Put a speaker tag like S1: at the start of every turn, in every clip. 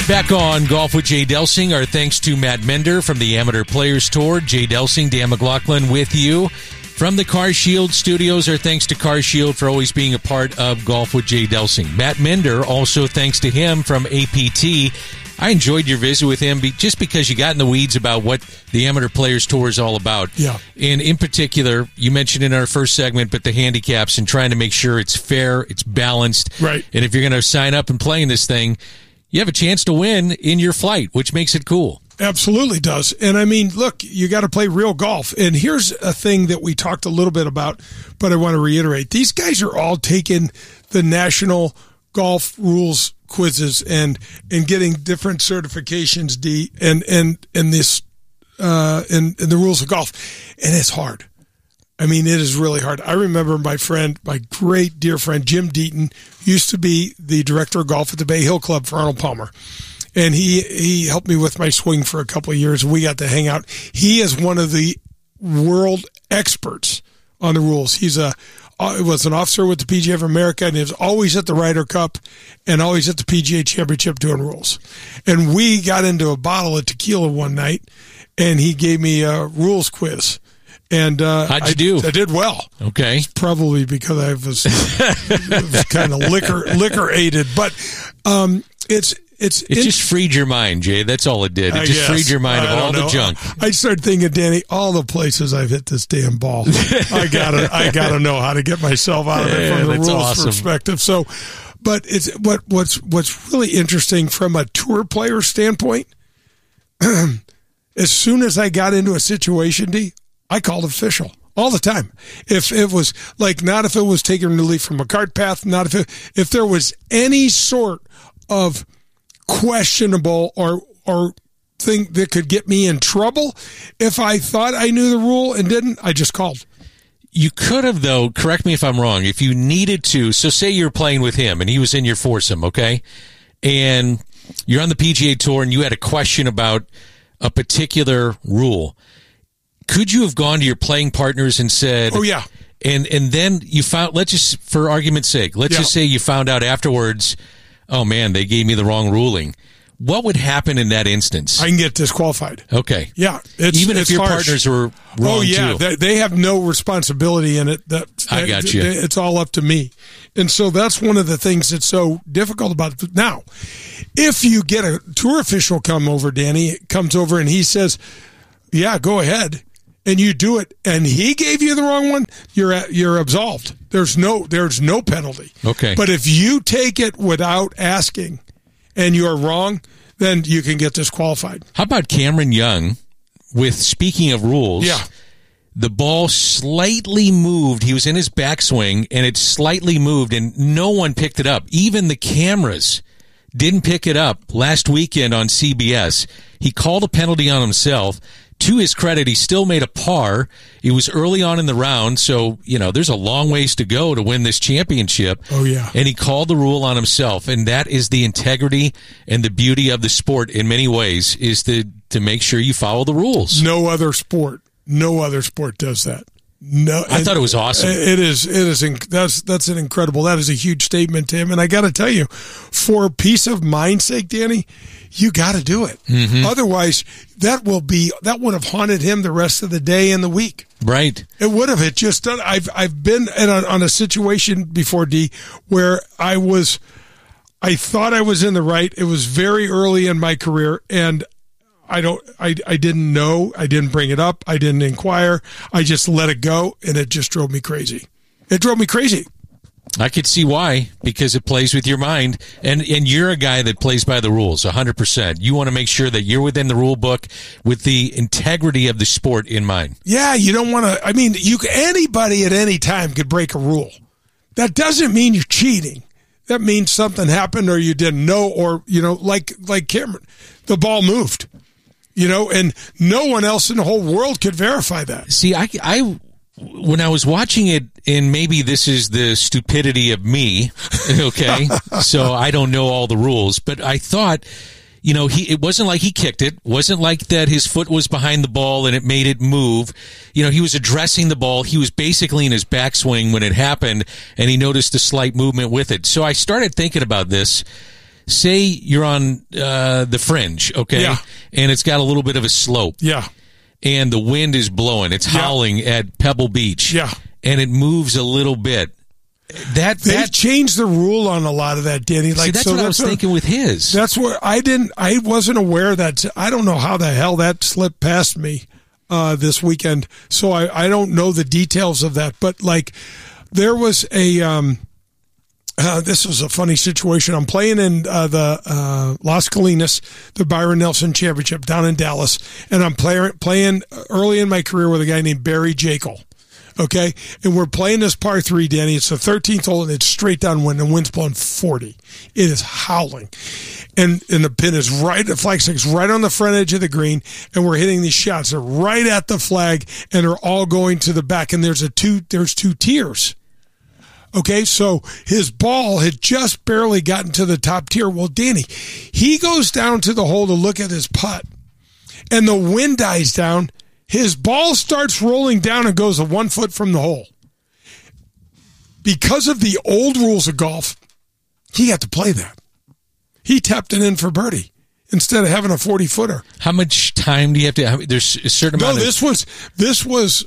S1: Back on Golf with Jay Delsing. Our thanks to Matt Mender from the Amateur Players Tour. Jay Delsing, Dan McLaughlin with you. From the Car Shield Studios, our thanks to Car Shield for always being a part of Golf with Jay Delsing. Matt Mender, also thanks to him from APT. I enjoyed your visit with him just because you got in the weeds about what the Amateur Players Tour is all about.
S2: Yeah.
S1: And in particular, you mentioned in our first segment, but the handicaps and trying to make sure it's fair, it's balanced.
S2: Right.
S1: And if you're going to sign up and play in this thing, you have a chance to win in your flight, which makes it cool.
S2: Absolutely does. And I mean, look, you got to play real golf. And here's a thing that we talked a little bit about, but I want to reiterate. These guys are all taking the national golf rules quizzes and getting different certifications and the rules of golf. And it's hard. I mean, it is really hard. I remember my great dear friend, Jim Deaton, used to be the director of golf at the Bay Hill Club for Arnold Palmer. And he helped me with my swing for a couple of years. We got to hang out. He is one of the world experts on the rules. He was an officer with the PGA of America, and he was always at the Ryder Cup and always at the PGA Championship doing rules. And we got into a bottle of tequila one night, and he gave me a rules quiz. And
S1: how'd you do?
S2: I did well.
S1: Okay,
S2: it's probably because I was kind of liquor aided, but it's
S1: just freed your mind, Jay. That's all it did. It just freed your mind of all the junk.
S2: I started thinking, Danny, all the places I've hit this damn ball, I gotta know how to get myself out of it from the rules perspective. So, but it's what's really interesting from a tour player standpoint. As soon as I got into a situation, I called official all the time. If it was not if it was taking relief from a cart path, not if there was any sort of questionable or thing that could get me in trouble. If I thought I knew the rule and didn't, I just called.
S1: You could have, though, correct me if I'm wrong, if you needed to. So say you're playing with him and he was in your foursome, okay? And you're on the PGA Tour and you had a question about a particular rule. Could you have gone to your playing partners and said,
S2: oh, yeah.
S1: And then you found, let's just, for argument's sake, just say you found out afterwards, oh, man, they gave me the wrong ruling. What would happen in that instance?
S2: I can get disqualified.
S1: Okay.
S2: Yeah.
S1: Even if your partners were wrong,
S2: too. They have no responsibility in it.
S1: I got you.
S2: It's all up to me. And so that's one of the things that's so difficult about it. Now, if you get a tour official comes over and he says, yeah, go ahead, and you do it, and he gave you the wrong one, you're absolved. There's no penalty.
S1: Okay.
S2: But if you take it without asking and you're wrong, then you can get disqualified.
S1: How about Cameron Young speaking of rules?
S2: Yeah.
S1: The ball slightly moved. He was in his backswing, and it slightly moved, and no one picked it up. Even the cameras didn't pick it up last weekend on CBS. He called a penalty on himself. To his credit, he still made a par. It was early on in the round, so, there's a long ways to go to win this championship.
S2: Oh, yeah.
S1: And he called the rule on himself, and that is the integrity and the beauty of the sport in many ways, is to make sure you follow the rules.
S2: No other sport does that. No,
S1: I thought it was awesome.
S2: It is. That's an incredible. That is a huge statement, Tim. And I got to tell you, for peace of mind's sake, Danny, you got to do it.
S1: Mm-hmm.
S2: Otherwise, that would have haunted him the rest of the day and the week.
S1: Right.
S2: It would have. It just done. I've been on a situation before, D, where I thought I was in the right. It was very early in my career, and I didn't know. I didn't bring it up. I didn't inquire. I just let it go, and it just drove me crazy. I
S1: could see why, because it plays with your mind, and you're a guy that plays by the rules 100%. You want to make sure that you're within the rule book with the integrity of the sport in mind.
S2: Yeah, you don't want to. I mean, anybody at any time could break a rule. That doesn't mean you're cheating. That means something happened, or you didn't know, or like Cameron, the ball moved. And no one else in the whole world could verify that.
S1: See, I when I was watching it, and maybe this is the stupidity of me, okay, so I don't know all the rules, but I thought, it wasn't like he kicked it, wasn't like that his foot was behind the ball and it made it move. He was addressing the ball. He was basically in his backswing when it happened, and he noticed a slight movement with it. So I started thinking about this. say you're on the fringe, okay?
S2: Yeah.
S1: And it's got a little bit of a slope.
S2: Yeah.
S1: And the wind is blowing. It's howling at Pebble Beach.
S2: Yeah.
S1: And it moves a little bit.
S2: They've changed the rule on a lot of that, Danny.
S1: Like, see, that's what I was thinking with his.
S2: That's where I wasn't aware that. I don't know how the hell that slipped past me this weekend. So I don't know the details of that. But like, there was a this was a funny situation. I'm playing in the Las Colinas, the Byron Nelson Championship down in Dallas, and I'm playing early in my career with a guy named Barry Jekyll. Okay, and we're playing this par 3, Danny. It's the 13th hole, and it's straight downwind, and wind's blowing 40. It is howling, and the pin is right. The flagstick's right on the front edge of the green, and we're hitting these shots. They're right at the flag, and they're all going to the back. And there's two tiers. Okay, so his ball had just barely gotten to the top tier. Well, Danny, he goes down to the hole to look at his putt, and the wind dies down. His ball starts rolling down and goes 1 foot from the hole. Because of the old rules of golf, he got to play that. He tapped it in for birdie instead of having a 40-footer.
S1: How much time do you have to? There's a certain amount.
S2: No, this was.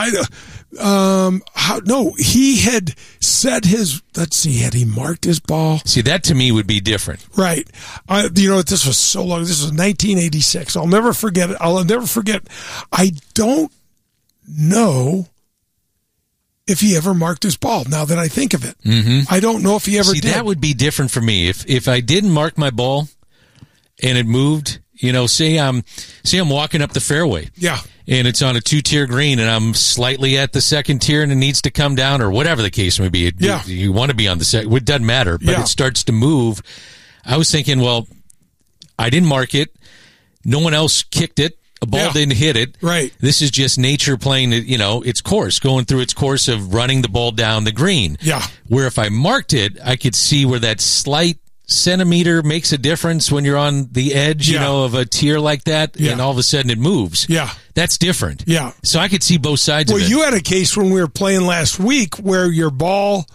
S2: He had set his. Let's see, had he marked his ball?
S1: See, that to me would be different,
S2: right? This was so long. This was 1986. I'll never forget it. I'll never forget. I don't know if he ever marked his ball. Now that I think of it, I don't know if he ever did.
S1: That would be different for me if I didn't mark my ball and it moved. Say I'm walking up the fairway.
S2: Yeah.
S1: And it's on a 2-tier green, and I'm slightly at the second tier, and it needs to come down, or whatever the case may be. You want to be on the second. It doesn't matter, but it starts to move. I was thinking, well, I didn't mark it. No one else kicked it. A ball didn't hit it.
S2: Right.
S1: This is just nature playing, its course, going through its course of running the ball down the green.
S2: Yeah.
S1: Where if I marked it, I could see where that slight centimeter makes a difference when you're on the edge, of a tier like that, and all of a sudden it moves.
S2: Yeah.
S1: That's different.
S2: Yeah.
S1: So I could see both sides of it.
S2: Well, you had a case when we were playing last week where your ball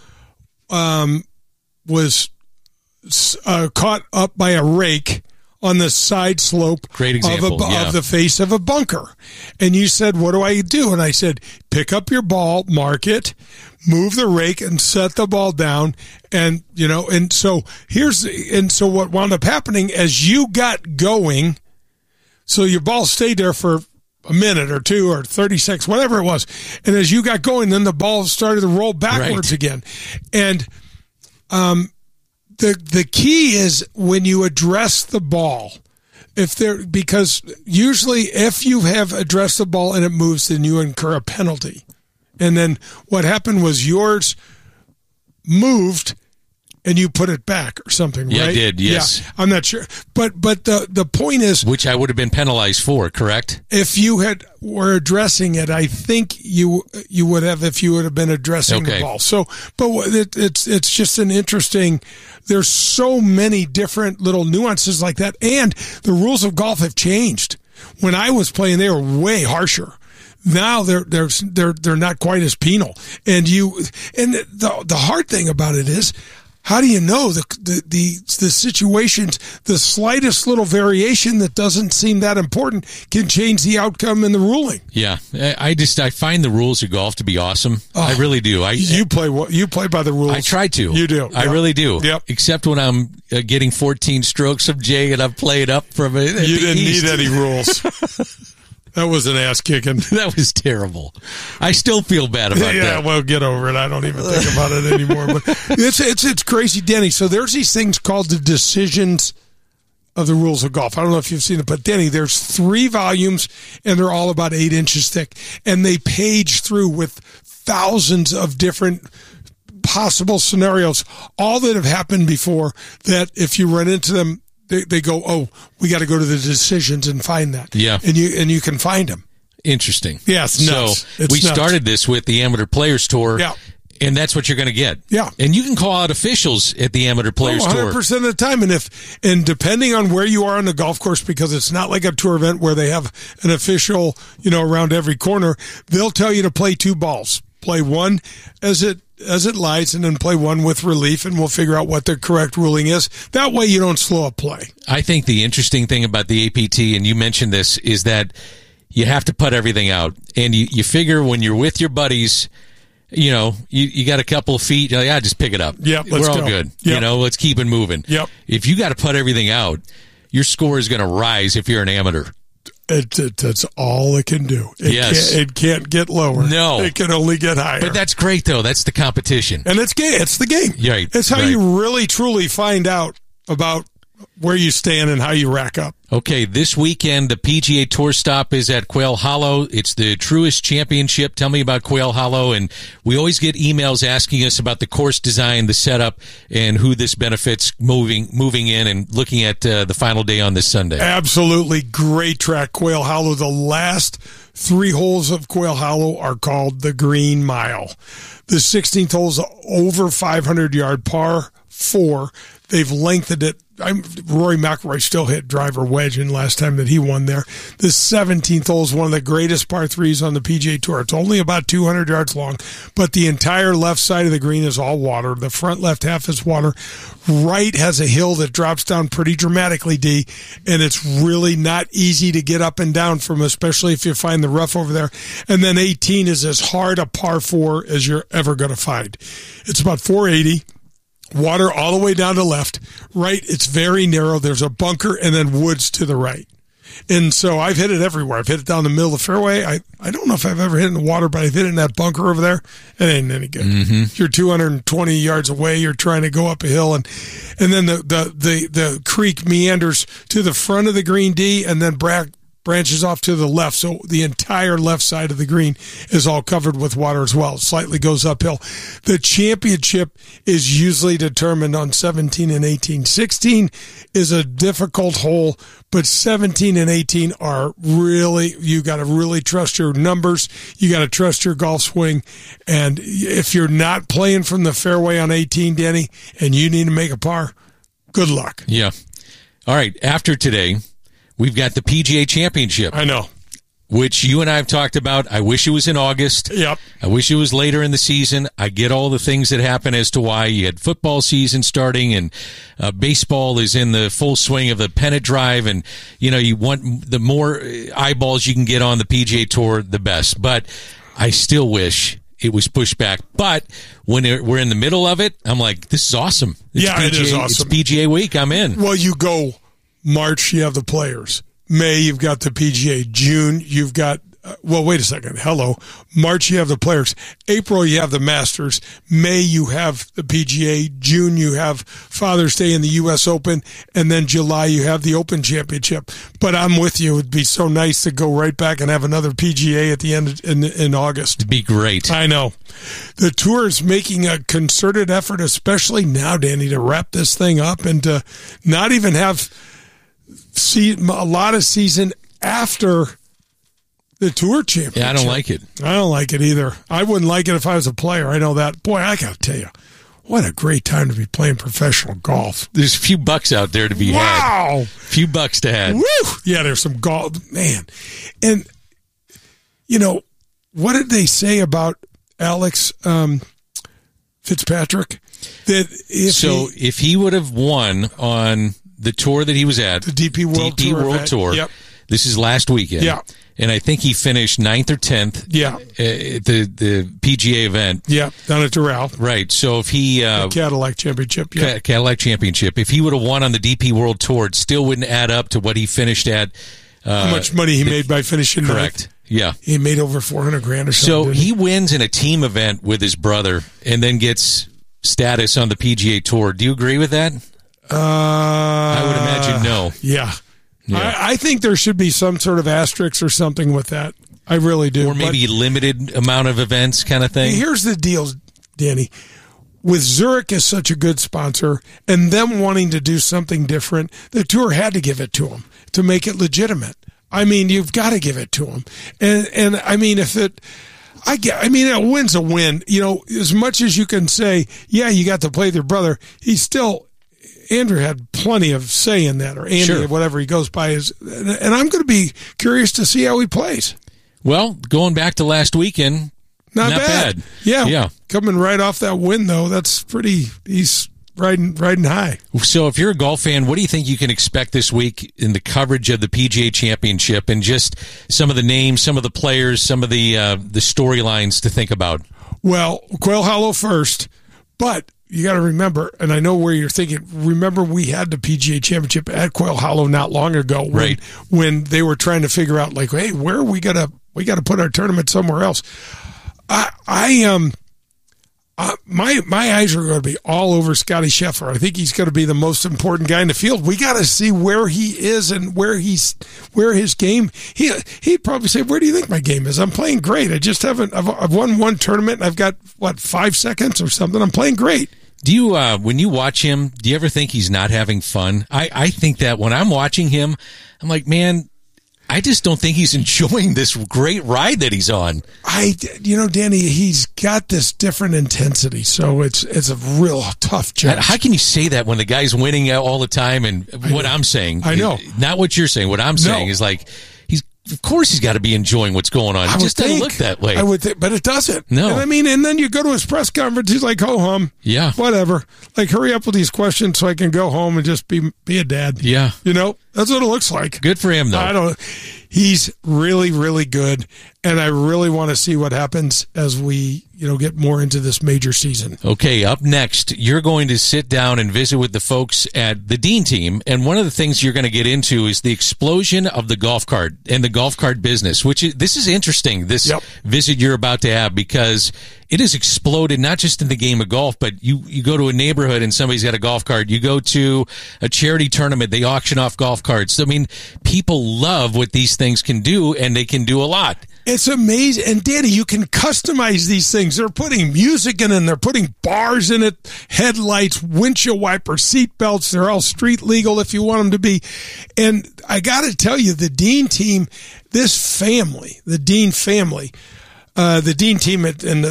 S2: was caught up by a rake on the side slope
S1: Great example,
S2: of the face of a bunker. And you said, what do I do? And I said, pick up your ball, mark it, move the rake, and set the ball down. And, so what wound up happening as you got going, so your ball stayed there for a minute or two or 36, whatever it was. And as you got going, then the ball started to roll backwards again. And, the key is when you address the ball, because usually if you have addressed the ball and it moves, then you incur a penalty. And then what happened was yours moved and you put it back or something,
S1: yeah,
S2: right?
S1: I did, yes.
S2: Yeah, I'm not sure. But the point is... Which
S1: I would have been penalized for, correct?
S2: If you were addressing it, I think you would have if you would have been addressing the ball. So, but it's just an interesting... There's so many different little nuances like that. And the rules of golf have changed. When I was playing, they were way harsher. Now they're not quite as penal. And the hard thing about it is, how do you know the situations, the slightest little variation that doesn't seem that important can change the outcome in the ruling?
S1: Yeah, I find the rules of golf to be awesome. I really do.
S2: You play by the rules.
S1: I try to.
S2: You do.
S1: I really do.
S2: Yep.
S1: Except when I'm getting 14 strokes from Jay and I've played up from it.
S2: You didn't need any rules. That was an ass kicking.
S1: That was terrible. I still feel bad about that.
S2: Yeah, well, get over it. I don't even think about it anymore. But it's crazy, Denny. So there's these things called the decisions of the rules of golf. I don't know if you've seen it, but Denny, there's 3 volumes, and they're all about 8 inches thick, and they page through with thousands of different possible scenarios, all that have happened before. That if you run into them, they go, oh, we got to go to the decisions and find that.
S1: Yeah.
S2: And you can find them.
S1: Interesting.
S2: Yeah, it's nuts.
S1: So we started this with the Amateur Players Tour.
S2: Yeah.
S1: And that's what you're going to get.
S2: Yeah.
S1: And you can call out officials at the Amateur Players Tour.
S2: 100% of the time. And depending on where you are on the golf course, because it's not like a tour event where they have an official, around every corner, they'll tell you to play 2 balls. Play one as it as it lies and then play one with relief, and we'll figure out what the correct ruling is. That way you don't slow up play.
S1: I think the interesting thing about the APT, and you mentioned this, is that you have to put everything out. And you figure when you're with your buddies, you know, you got a couple of feet, you're like, just pick it up.
S2: Yep,
S1: we're all good.
S2: Yep.
S1: You know, let's keep it moving.
S2: Yep.
S1: If you got to put everything out, your score is going to rise if you're an amateur.
S2: That's all it can do. It can't get lower.
S1: No.
S2: It can only get higher.
S1: But that's great, though. That's the competition.
S2: And it's the game.
S1: Right.
S2: It's how you really, truly find out about where you stand and how you rack up.
S1: Okay, this weekend, the PGA Tour stop is at Quail Hollow. It's the Truist Championship. Tell me about Quail Hollow. And we always get emails asking us about the course design, the setup, and who this benefits moving in and looking at the final day on this Sunday.
S2: Absolutely great track, Quail Hollow. The last 3 holes of Quail Hollow are called the Green Mile. The 16th hole is over 500-yard par 4. They've lengthened it. Rory McIlroy still hit driver wedge in last time that he won there. The 17th hole is one of the greatest par 3s on the PGA Tour. It's only about 200 yards long, but the entire left side of the green is all water. The front left half is water. Right has a hill that drops down pretty dramatically, D, and it's really not easy to get up and down from, especially if you find the rough over there. And then 18 is as hard a par 4 as you're ever going to find. It's about 480. Water all the way down to left. Right, it's very narrow. There's a bunker and then woods to the right. And so I've hit it everywhere. I've hit it down the middle of the fairway. I don't know if I've ever hit it in the water, but I've hit it in that bunker over there. It ain't any good.
S1: Mm-hmm.
S2: You're 220 yards away. You're trying to go up a hill, and then the creek meanders to the front of the green D, and then branches off to the left, so the entire left side of the green is all covered with water as well. It slightly goes uphill. The championship is usually determined on 17 and 18. 16 is a difficult hole, but 17 and 18 are really, you got to really trust your numbers. You got to trust your golf swing. And if you're not playing from the fairway on 18, Danny, and you need to make a par, good luck.
S1: Yeah. All right. After today, we've got the PGA Championship.
S2: I know.
S1: Which you and I have talked about. I wish it was in August.
S2: Yep.
S1: I wish it was later in the season. I get all the things that happen as to why you had football season starting and baseball is in the full swing of the pennant drive. And, you know, you want the more eyeballs you can get on the PGA Tour, the best. But I still wish it was pushed back. But when we're in the middle of it, I'm like, this is awesome. It is awesome. It's PGA week. I'm in.
S2: Well, you go March, you have the Players. May, you've got the PGA. June, you've got, wait a second. Hello. March, you have the Players. April, you have the Masters. May, you have the PGA. June, you have Father's Day in the U.S. Open. And then July, you have the Open Championship. But I'm with you. It'd be so nice to go right back and have another PGA at the end in August.
S1: It'd be great.
S2: I know. The tour is making a concerted effort, especially now, Danny, to wrap this thing up and to not even have a lot of season after the tour championship.
S1: Yeah, I don't like it.
S2: I don't like it either. I wouldn't like it if I was a player. I know that. Boy, I got to tell you, what a great time to be playing professional golf.
S1: There's a few bucks out there to be had.
S2: Wow.
S1: Few bucks to have.
S2: Woo! Yeah, there's some golf. Man. And, you know, what did they say about Alex Fitzpatrick?
S1: If he would have won on the tour that he was at,
S2: the DP World
S1: Tour.
S2: Yep.
S1: This is last weekend.
S2: Yeah.
S1: And I think he finished 9th or 10th.
S2: Yeah.
S1: At the PGA event.
S2: Yeah, down at Doral.
S1: Right. So if he
S2: the Cadillac Championship. Yeah.
S1: Cadillac Championship. If he would have won on the DP World Tour, it still wouldn't add up to what he finished at.
S2: How much money he made by finishing
S1: correct.
S2: 9th.
S1: Yeah.
S2: He made over $400,000 or something.
S1: So he wins in a team event with his brother and then gets status on the PGA Tour. Do you agree with that? I would imagine no.
S2: Yeah. I think there should be some sort of asterisk or something with that. I really do.
S1: Or maybe limited amount of events kind of thing.
S2: Here's the deal, Danny. With Zurich as such a good sponsor and them wanting to do something different, the tour had to give it to them to make it legitimate. I mean, you've got to give it to them. And I mean, a win's a win. You know, as much as you can say, yeah, you got to play with your brother, Andrew had plenty of say in that, or Andy,
S1: sure.
S2: Whatever he goes by. And I'm going to be curious to see how he plays.
S1: Well, going back to last weekend, not bad.
S2: Yeah. coming right off that win, though. That's pretty. He's riding high.
S1: So if you're a golf fan, what do you think you can expect this week in the coverage of the PGA Championship and just some of the names, some of the players, some of the storylines to think about?
S2: Well, Quail Hollow first, but you got to remember, and I know where you're thinking, remember we had the PGA Championship at Quail Hollow not long ago when they were trying to figure out, like, hey, where are we got to put our tournament somewhere else. My eyes are going to be all over Scotty Scheffler. I think he's going to be the most important guy in the field. We got to see where he is and where his game. He'd probably say, "Where do you think my game is? I'm playing great. I just haven't. I've won one tournament and I've got 5 seconds or something. I'm playing great."
S1: Do you, when you watch him, do you ever think he's not having fun? I think that when I'm watching him, I'm like, man, I just don't think he's enjoying this great ride that he's on.
S2: Danny, he's got this different intensity, so it's a real tough judge.
S1: How can you say that when the guy's winning all the time? And what I'm saying,
S2: I know,
S1: not what you're saying. What I'm saying is like of course he's got to be enjoying what's going on. It just doesn't look that way.
S2: I would think, but it doesn't.
S1: No.
S2: And then you go to his press conference, he's like, ho hum.
S1: Yeah.
S2: Whatever. Like, hurry up with these questions so I can go home and just be a dad.
S1: Yeah.
S2: That's what it looks like.
S1: Good for him, though.
S2: He's really, really good, and I really want to see what happens as we, get more into this major season.
S1: Okay, up next, you're going to sit down and visit with the folks at the Dean team, and one of the things you're going to get into is the explosion of the golf cart and the golf cart business, this is interesting, this visit you're about to have, because it has exploded not just in the game of golf, but you go to a neighborhood and somebody's got a golf cart. You go to a charity tournament, they auction off golf carts. I mean, people love what these things can do, and they can do a lot.
S2: It's amazing. And Danny, you can customize these things. They're putting music in it, and they're putting bars in it, headlights, windshield wipers, seat belts. They're all street legal if you want them to be. And I got to tell you, the Dean team, this family, the Dean family, the Dean team and the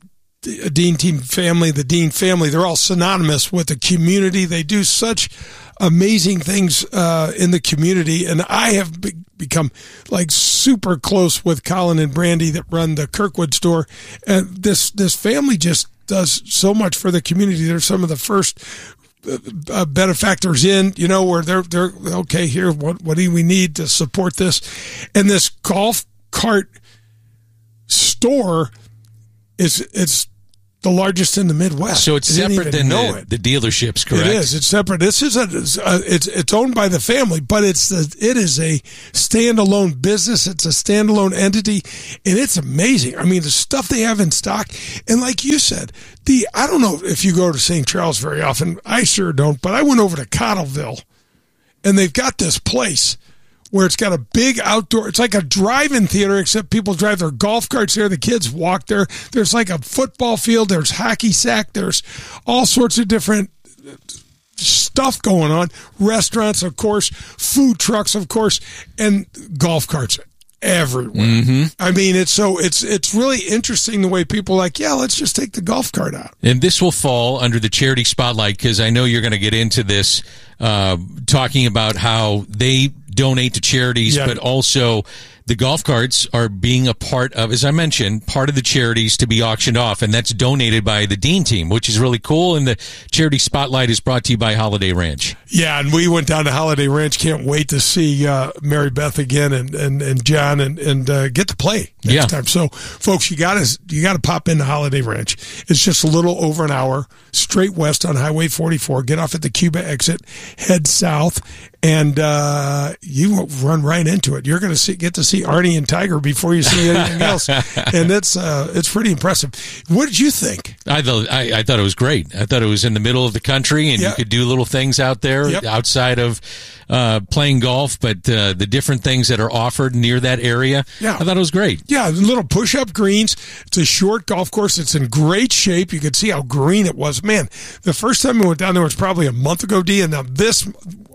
S2: Dean team family, the Dean family, they're all synonymous with the community. They do such amazing things in the community, and I have become like super close with Colin and Brandy that run the Kirkwood store. And this family just does so much for the community. They're some of the first benefactors in, where they're okay. Here, what do we need to support this? And this golf cart store it's the largest in the Midwest.
S1: So it's separate than the dealerships, correct?
S2: It is. It's separate. This is it's owned by the family, but it is a standalone business. It's a standalone entity, and it's amazing. I mean, the stuff they have in stock, and like you said, I don't know if you go to St. Charles very often. I sure don't, but I went over to Cottleville, and they've got this place where it's got a big outdoor, it's like a drive-in theater, except people drive their golf carts there, the kids walk there. There's like a football field, there's hacky sack, there's all sorts of different stuff going on. Restaurants, of course, food trucks, of course, and golf carts everywhere. Mm-hmm. I mean, it's really interesting the way people are like, let's just take the golf cart out.
S1: And this will fall under the charity spotlight, because I know you're going to get into this, talking about how they donate to charities, but also the golf carts are being a part of, as I mentioned, part of the charities to be auctioned off, and that's donated by the Dean team, which is really cool. And the charity spotlight is brought to you by Holiday Ranch. Yeah,
S2: and we went down to Holiday Ranch. Can't wait to see Mary Beth again and John and get to play next time. So, folks, you got to pop into Holiday Ranch. It's just a little over an hour straight west on Highway 44. Get off at the Cuba exit, head south, and you run right into it. You're going to get to see Arnie and Tiger before you see anything else, and it's pretty impressive. What did you think?
S1: I thought it was great. I thought it was in the middle of the country, and you could do little things out there outside of playing golf, but the different things that are offered near that area. I thought it was great.
S2: Yeah, little push-up greens. It's a short golf course. It's in great shape. You could see how green it was. Man, the first time we went down there was probably a month ago, D, and now this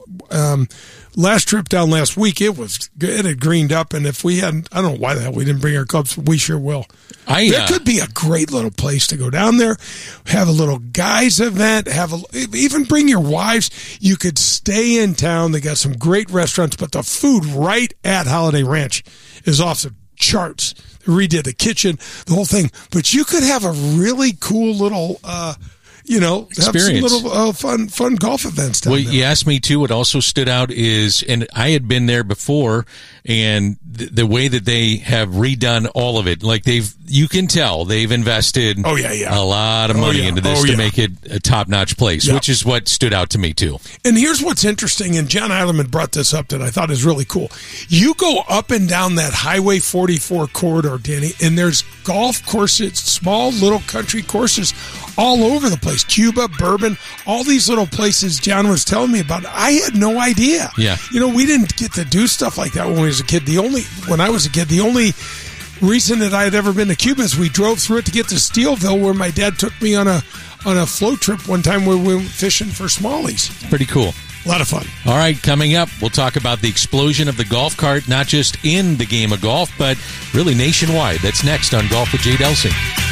S2: last trip down last week, it had greened up, and if we hadn't, I don't know why the hell we didn't bring our clubs, but we sure will. There could be a great little place to go down there, have a little guys event, even bring your wives. You could stay in town. They got some great restaurants, but the food right at Holiday Ranch is off the charts. They redid the kitchen, the whole thing. But you could have a really cool little,
S1: experience.
S2: Have some little fun golf events down there.
S1: You asked me too. What also stood out is, and I had been there before, and the way that they have redone all of it, like you can tell they've invested a lot of money into this to make it a top-notch place, which is what stood out to me too.
S2: And here's what's interesting, and John Eilerman brought this up that I thought is really cool. You go up and down that Highway 44 corridor, Danny, and there's golf courses, small little country courses all over the place. Cuba, Bourbon, all these little places John was telling me about. I had no idea.
S1: Yeah.
S2: We didn't get to do stuff like that when we was a kid. When I was a kid, the only reason that I had ever been to Cuba is we drove through it to get to Steelville, where my dad took me on a float trip one time where we went fishing for smallies.
S1: Pretty cool.
S2: A lot of fun.
S1: All right, coming up, we'll talk about the explosion of the golf cart, not just in the game of golf, but really nationwide. That's next on Golf with Jay Delsing.